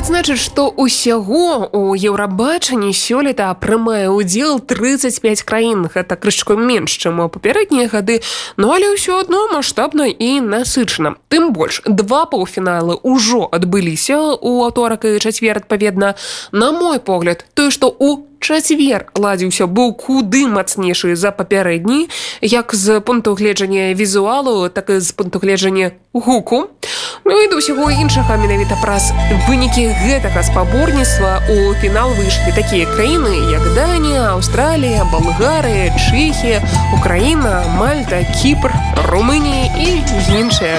адзначыць, што ўсяго у Еўрабачанні сёлета прымае ўдзел 35 краін. Гэта крышку менш, чым у папярэднія гады, але ўсё адно маштабна і насычана. Тым больш, 2 паўфіналы ўжо адбыліся ў аўторак і чацвер адпаведна. На мой погляд, той, што у чацвер ладзіўся, быў куды мацнейшы за папярэдні, як з пункту гледжання візуалу, так і з пункту гледжання гуку. І да ўсяго іншага, менавіта праз вынікі гэтага спаборніцтва у фінал выйшлі такія краіны, як Данія, Аўстралія, Балгарыя, Чэхія, Украіна, Мальта, Кіпр, Румынія і іншыя.